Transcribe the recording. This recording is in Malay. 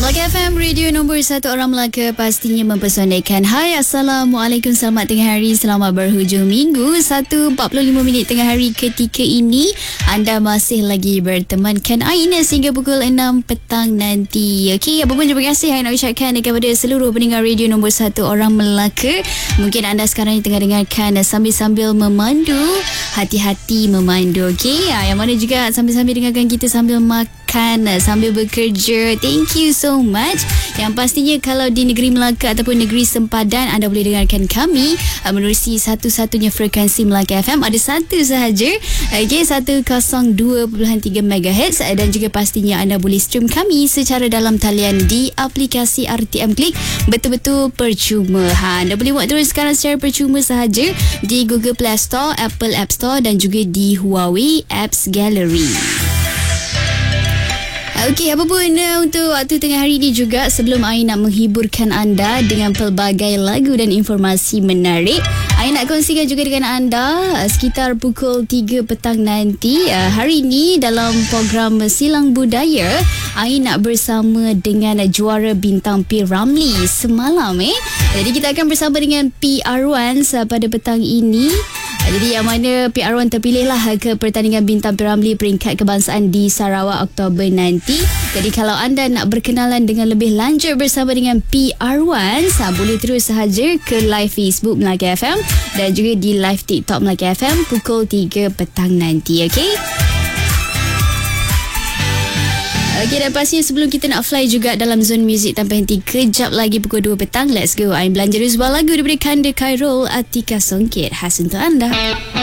Melaka FM, radio nombor 1 orang Melaka, pastinya mempesonakan. Hai, Assalamualaikum, selamat tengah hari, selamat berhujung minggu. 1.45 tengah hari ketika ini anda masih lagi bertemankan Aina sehingga pukul 6 petang nanti. Okey, apa pun terima kasih saya nak ucapkan kepada seluruh pendengar radio nombor 1 orang Melaka. Mungkin anda sekarang ni tengah dengarkan sambil-sambil memandu. Hati-hati memandu, okey? Yang mana juga sambil-sambil dengarkan kita sambil makan, sambil bekerja. Thank you so much. Yang pastinya kalau di negeri Melaka ataupun negeri sempadan, anda boleh dengarkan kami menerusi satu-satunya frekuensi Melaka FM. Ada satu sahaja, okay, 102.3 MHz, dan juga pastinya anda boleh stream kami secara dalam talian di aplikasi RTM Klik, betul-betul percuma. Anda boleh buat terus sekarang secara percuma sahaja di Google Play Store, Apple App Store dan juga di Huawei Apps Gallery. Okey, apa pun untuk waktu tengah hari ini juga, sebelum Ain nak menghiburkan anda dengan pelbagai lagu dan informasi menarik, Ain nak kongsikan juga dengan anda sekitar pukul 3 petang nanti. Hari ini dalam program Silang Budaya, Ain nak bersama dengan juara bintang P. Ramlee semalam. Jadi kita akan bersama dengan P. Arwan pada petang ini. Jadi yang mana P. Arwan terpilihlah ke pertandingan bintang P. Ramlee peringkat kebangsaan di Sarawak Oktober nanti. Jadi kalau anda nak berkenalan dengan lebih lanjut bersama dengan P. Arwan, boleh terus sahaja ke live Facebook Melaka FM dan juga di live TikTok Melaka FM pukul 3 petang nanti. Okey? Okey, dan pastinya sebelum kita nak fly juga dalam zone muzik tanpa henti, kejap lagi pukul 2 petang, let's go. Ain belanja dulu sebuah lagu daripada Kanda Khairul, Atika Songkit, khas untuk anda.